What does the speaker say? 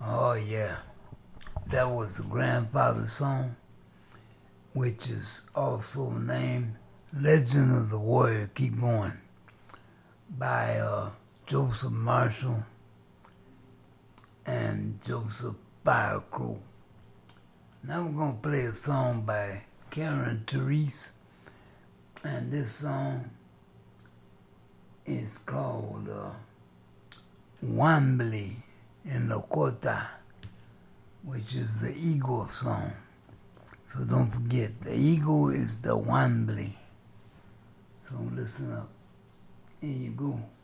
Oh, yeah. That was the grandfather's song, which is also named Legend of the Warrior Keep Going by Joseph Marshall and Joseph Firecrow. Now we're going to play a song by Karen Therese, and this song is called Wambly in Lakota, which is the Eagle song. So don't forget, the Eagle is the Wambly. So listen up. Here you go.